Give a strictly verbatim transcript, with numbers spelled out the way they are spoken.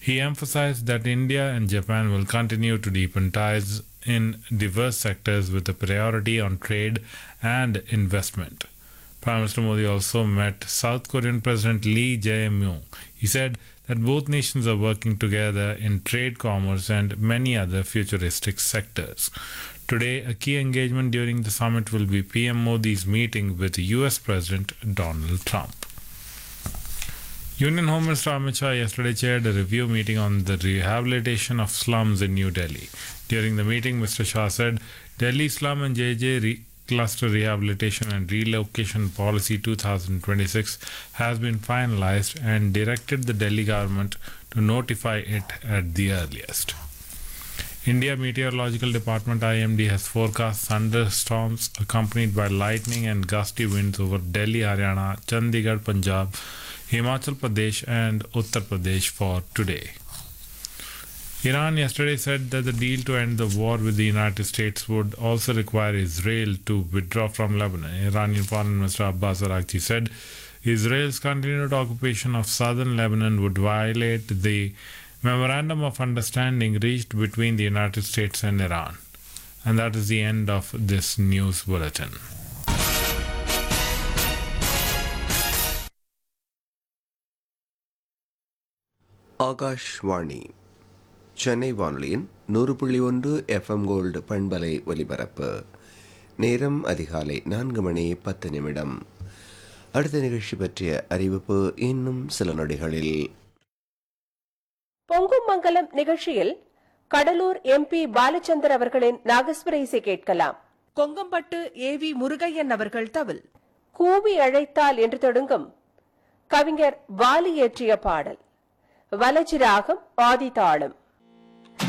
He emphasized that India and Japan will continue to deepen ties in diverse sectors with a priority on trade and investment. Prime Minister Modi also met South Korean President Lee Jae-myung. He said that both nations are working together in trade, commerce, and many other futuristic sectors. Today, a key engagement during the summit will be P M Modi's meeting with U S President Donald Trump. Union Home Minister Amit Shah yesterday chaired a review meeting on the rehabilitation of slums in New Delhi. During the meeting, Mister Shah said Delhi Slum and J J Re- Cluster Rehabilitation and Relocation Policy twenty twenty-six has been finalized and directed the Delhi government to notify it at the earliest. India Meteorological Department I M D has forecast thunderstorms accompanied by lightning and gusty winds over Delhi, Haryana, Chandigarh, Punjab, Himachal Pradesh and Uttar Pradesh for today. Iran yesterday said that the deal to end the war with the United States would also require Israel to withdraw from Lebanon. Iranian Foreign Minister Abbas Araghchi said Israel's continued occupation of southern Lebanon would violate the Memorandum of Understanding reached between the United States and Iran. And that is the end of this news bulletin. Akashvani Chennai வானொலியின் நூறு புள்ளி ஒன்று FM gold பண்பலை ஒலிபரப்பு. நேரம் அதிகாலை நான்கு மணி பத்து நிமிடம். அடுத்த நிகழ்ச்சி பற்றிய அறிவிப்பு இன்னும் சில நொடிகளில். பொங்கும் மங்கலம் நிகழ்ச்சியில் கடலூர் எம்பி பாலச்சந்தர் அவர்களின் நாகஸ்வர இசை கேட்கலாம். கொங்கம்பட்டு ஏ வி முருகையன் அவர்கள் தவில். கூவி அழைத்தால் என்று தொடங்கும் கவிஞர் வாலி இயற்றிய பாடல். வலஜி ராகம் ஆதி தாளம்.